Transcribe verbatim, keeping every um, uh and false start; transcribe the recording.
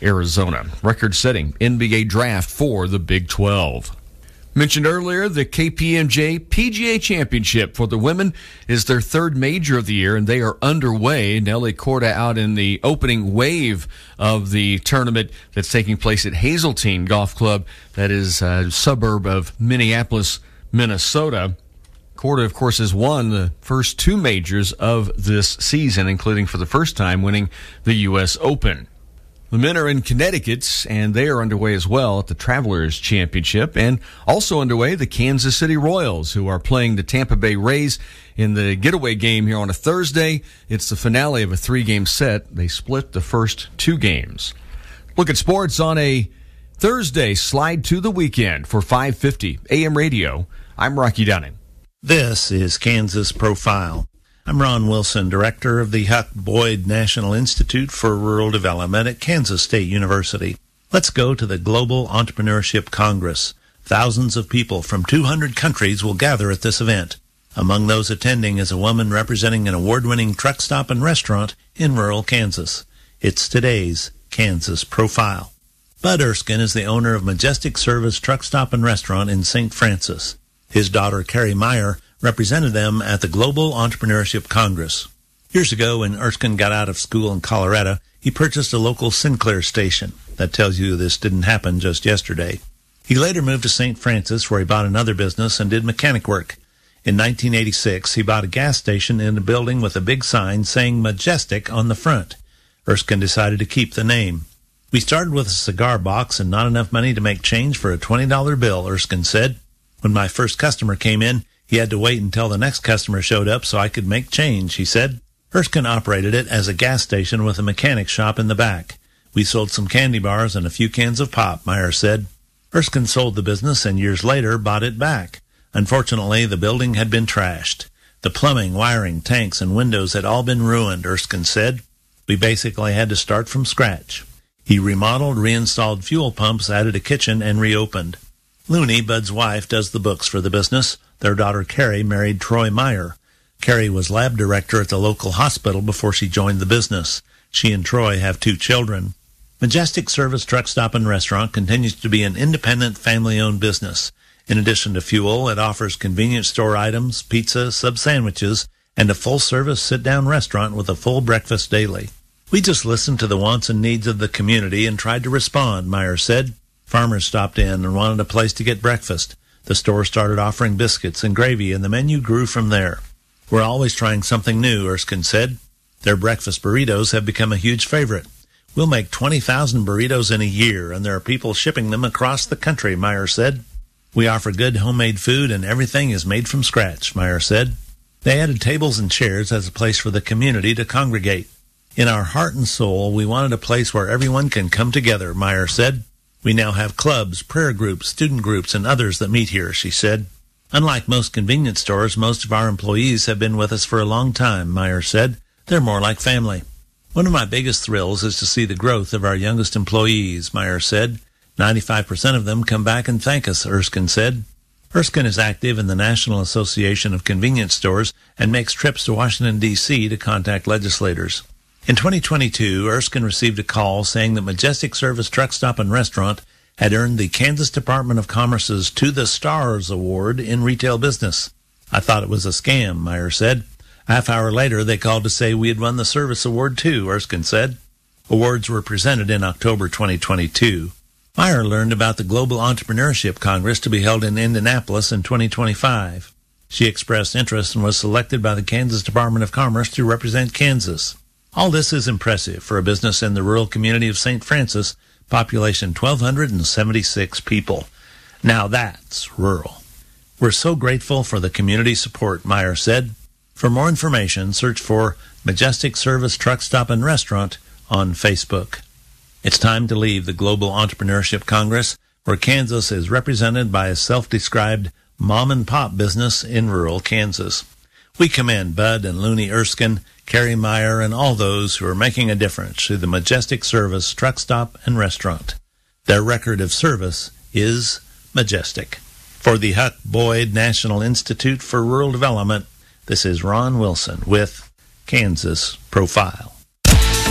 Arizona. Record-setting N B A draft for the Big twelve. Mentioned earlier, the K P M G P G A Championship for the women is their third major of the year, and they are underway. Nelly Korda out in the opening wave of the tournament that's taking place at Hazeltine Golf Club. That is a suburb of Minneapolis, Minnesota. Korda, of course, has won the first two majors of this season, including for the first time winning the U S Open. The men are in Connecticut, and they are underway as well at the Travelers Championship. And also underway, the Kansas City Royals, who are playing the Tampa Bay Rays in the getaway game here on a Thursday. It's the finale of a three-game set. They split the first two games. Look at sports on a Thursday. Slide to the weekend for five fifty A M radio. I'm Rocky Dunning. This is Kansas Profile. I'm Ron Wilson, director of the Huck Boyd National Institute for Rural Development at Kansas State University. Let's go to the Global Entrepreneurship Congress. Thousands of people from two hundred countries will gather at this event. Among those attending is a woman representing an award-winning truck stop and restaurant in rural Kansas. It's today's Kansas Profile. Bud Erskine is the owner of Majestic Service Truck Stop and Restaurant in Saint Francis. His daughter, Carrie Meyer, represented them at the Global Entrepreneurship Congress. Years ago, when Erskine got out of school in Colorado, he purchased a local Sinclair station. That tells you this didn't happen just yesterday. He later moved to Saint Francis, where he bought another business and did mechanic work. In nineteen eighty-six, he bought a gas station in a building with a big sign saying Majestic on the front. Erskine decided to keep the name. We started with a cigar box and not enough money to make change for a twenty dollar bill, Erskine said. When my first customer came in, he had to wait until the next customer showed up so I could make change, he said. Erskine operated it as a gas station with a mechanic shop in the back. We sold some candy bars and a few cans of pop, Meyer said. Erskine sold the business and years later bought it back. Unfortunately, the building had been trashed. The plumbing, wiring, tanks, and windows had all been ruined, Erskine said. We basically had to start from scratch. He remodeled, reinstalled fuel pumps, added a kitchen, and reopened. Looney, Bud's wife, does the books for the business. Their daughter Carrie married Troy Meyer. Carrie was lab director at the local hospital before she joined the business. She and Troy have two children. Majestic Service Truck Stop and Restaurant continues to be an independent, family-owned business. In addition to fuel, it offers convenience store items, pizza, sub-sandwiches, and a full-service sit-down restaurant with a full breakfast daily. We just listened to the wants and needs of the community and tried to respond, Meyer said. Farmers stopped in and wanted a place to get breakfast. The store started offering biscuits and gravy, and the menu grew from there. We're always trying something new, Erskine said. Their breakfast burritos have become a huge favorite. We'll make twenty thousand burritos in a year, and there are people shipping them across the country, Meyer said. We offer good homemade food, and everything is made from scratch, Meyer said. They added tables and chairs as a place for the community to congregate. In our heart and soul, we wanted a place where everyone can come together, Meyer said. We now have clubs, prayer groups, student groups, and others that meet here, she said. Unlike most convenience stores, most of our employees have been with us for a long time, Meyer said. They're more like family. One of my biggest thrills is to see the growth of our youngest employees, Meyer said. ninety-five percent of them come back and thank us, Erskine said. Erskine is active in the National Association of Convenience Stores and makes trips to Washington, D C to contact legislators. In twenty twenty-two, Erskine received a call saying that Majestic Service Truck Stop and Restaurant had earned the Kansas Department of Commerce's To the Stars Award in retail business. I thought it was a scam, Meyer said. A half hour later, they called to say we had won the service award too, Erskine said. Awards were presented in October twenty twenty-two. Meyer learned about the Global Entrepreneurship Congress to be held in Indianapolis in twenty twenty-five. She expressed interest and was selected by the Kansas Department of Commerce to represent Kansas. All this is impressive for a business in the rural community of Saint Francis, population one thousand two hundred seventy-six people. Now that's rural. We're so grateful for the community support, Meyer said. For more information, search for Majestic Service Truck Stop and Restaurant on Facebook. It's time to leave the Global Entrepreneurship Congress, where Kansas is represented by a self-described mom-and-pop business in rural Kansas. We commend Bud and Looney Erskine, Carrie Meyer, and all those who are making a difference through the Majestic Service Truck Stop and Restaurant. Their record of service is majestic. For the Huck Boyd National Institute for Rural Development, this is Ron Wilson with Kansas Profile.